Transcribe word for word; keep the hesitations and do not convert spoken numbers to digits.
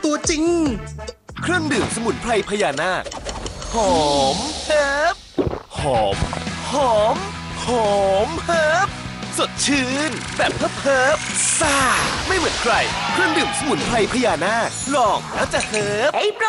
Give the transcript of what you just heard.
ตัวจริงเครื่องดื่มสมุนไพรพญานาคหอมเฮิบหอมหอมหอมเฮิบสดชื่นแบบเพิบเพิบซ่าไม่เหมือนใครเครื่องดื่มสมุนไพรพญานาคลองแล้วจะเฮิบไอ้โปร